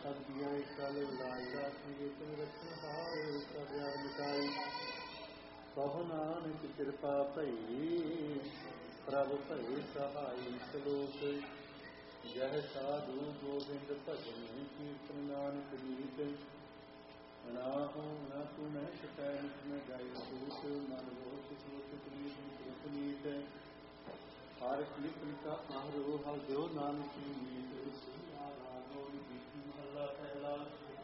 ਅਗਿਆ ਕਲ ਲਾਈ ਰਾਖੀ ਤੁਮ ਰਖਨ ਹਾਰ ਸਭ ਯਾਰ ਮਿਟਾਈ ਕਹੁ ਨਾਨਕ ਕਿਰਪਾ ਭਈ ਪ੍ਰਭ ਭਈ ਸਹਾਈ ਸਲੋਕ ਜਹ ਸਾਧੂ ਗੋਬਿੰਦ ਭਜਨ ਕੀਰਤਨ ਨਾਨਕ ਗੀਤ ਨਾਹੂ ਨ ਤੂੰ ਮੈਂ ਸ਼ਿਕਾਇਤ ਮੈਂ ਗਾਇ ਸੂਤ ਮਨ ਰੋਤ ਸੂਤ ਪ੍ਰੀਤ ਨੀਤ ਹਰ ਕੀਰਤਨ ਕਾ ਆਰੋ ਹਰ ਦਿਓ ਨਾਨਕ ਨੀਤ ਸੁਨਾਰਾ ਗੋਰੀ ਬੀਤੀ ਮਹੱਲਾ ਪਹਿਲਾ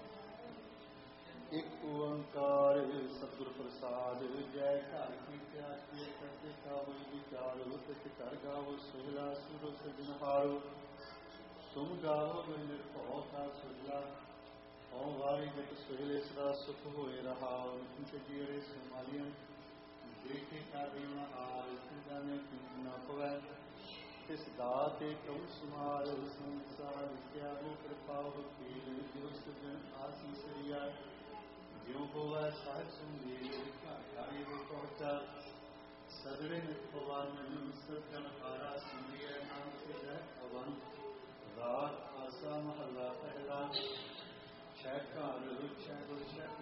ਇੱਕ ਓੰਕਾਰ ਸਤਿਗੁਰ ਪ੍ਰਸਾਦ ਜੈ ਘਰ ਕੀ ਪਿਆਸੀ ਕਰਤੇ ਕਾਵਲ ਵਿਚਾਰੋ ਤਿਤ ਘਰ ਗਾਵੋ ਸੋਹਿਲਾ ਸੁਰੋ ਸਜਨਹਾਰੋ ਤੁਮ ਗਾਵੋ ਮੈਂ ਨਿਰਭਉ ਕਾ ਸੁਜਲਾ ਓ ਵਾਰੀ ਜਪ ਸੋਹਿਲੇ ਸਦਾ ਸੁਖ ਹੋਏ ਰਹਾਉ ਨਿਤ ਜੀਰੇ ਸਮਾਲੀਆਂ ਦੇਖੇ ਕਾਦੀ ਮਹਾਲ ਜਾਣੇ ਕਿ ਨਾ ਪਵੈ ਤਿਸ ਦਾਤੇ ਕਉ ਸਮਾਰ ਸੰਸਾਰ ਕਿਆਵੋ ਕਿਰਪਾ ਹੋਤੀ ਜੋ ਸਜਣ ਆਸੀਸ ਰਿਆ ਜਿਉ ਹੋਵੈ ਸਾਹਿਬ ਸੁੰਦੀਰ ਘਾਟਾਈ ਰੋ ਪਹੁੰਚਾ ਸਗੜੇ ਨਿਪਵਾਨ ਸਤਨ ਹਾਰਾ ਸੁੰਦੀਰ ਨਾਮ ਤੇ ਰਹਿ ਅਵਨ ਰਾਗ ਆਸਾ ਮਹੱਲਾ ਪਹਿਲਾ ਛੈ ਘਰ ਛੈ ਗੁਰ ਛੈ